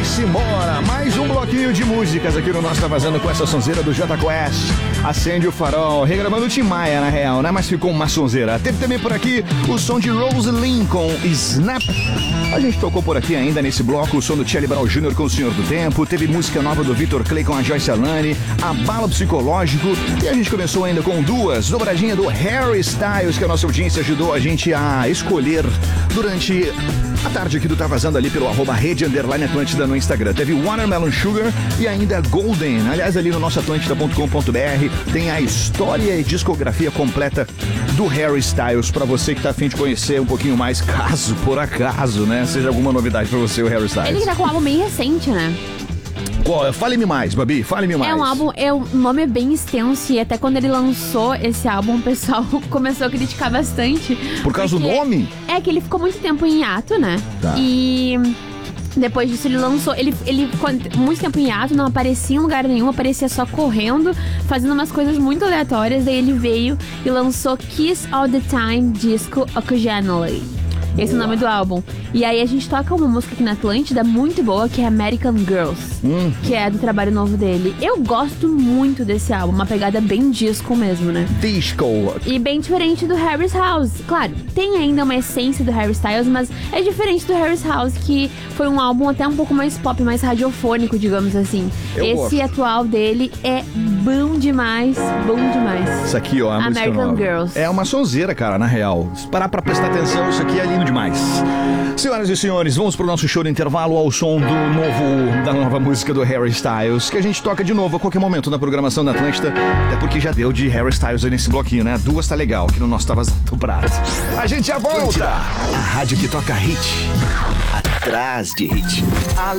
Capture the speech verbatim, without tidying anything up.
simbora! Mais um bloquinho de músicas aqui no Nós Tá Vazando com essa sonzeira do Jota Quest. Acende o farol, regravando o Tim Maia, na real, né? Mas ficou uma sonzeira. Teve também por aqui o som de Rose Lynn com Snap. A gente tocou por aqui ainda nesse bloco o som do Charlie Brown Júnior com O Senhor do Tempo. Teve música nova do Victor Clay com a Joyce Alane, Abalo Psicológico. E a gente começou ainda com duas, dobradinha do Harry Styles, que a nossa audiência ajudou a gente a escolher durante a tarde aqui do Tá Vazando ali pelo arroba rede underline Atlântida no Instagram. Teve Watermelon Sugar e ainda Golden. Aliás, ali no nosso atlântida ponto com ponto b r tem a história e discografia completa do Harry Styles pra você que tá a fim de conhecer um pouquinho mais, caso por acaso, né, seja alguma novidade pra você, o Harry Styles. Ele tá com um álbum bem recente, né? Qual? Fale-me mais, Babi, fale-me mais. É um álbum, é, o nome é bem extenso e até quando ele lançou esse álbum, o pessoal começou a criticar bastante. Por causa do nome? É que ele ficou muito tempo em hiato, né? Tá. E depois disso ele lançou, ele, ele ficou muito tempo em hiato, não aparecia em lugar nenhum, aparecia só correndo, fazendo umas coisas muito aleatórias. Daí ele veio e lançou Kiss All The Time Disco Occasionally. Esse é o nome do álbum. E aí a gente toca uma música aqui na Atlântida muito boa, que é American Girls, hum. que é do trabalho novo dele. Eu gosto muito desse álbum, uma pegada bem disco mesmo, né? Disco. E bem diferente do Harry's House. Claro, tem ainda uma essência do Harry Styles, mas é diferente do Harry's House, que foi um álbum até um pouco mais pop, mais radiofônico, digamos assim. Eu Esse gosto. atual dele é bom demais, bom demais. Isso aqui, ó, a música American nova. Girls. É uma sonzeira, cara, na real. Se parar pra prestar atenção, isso aqui é lindo demais. Senhoras e senhores, vamos pro nosso show de intervalo ao som do novo, da nova música do Harry Styles, que a gente toca de novo a qualquer momento na programação da Atlântida, até porque já deu de Harry Styles aí nesse bloquinho, né? Duas tá legal, que no nosso Tá Vazando prato. A gente já volta! A rádio que toca hit, atrás de hit.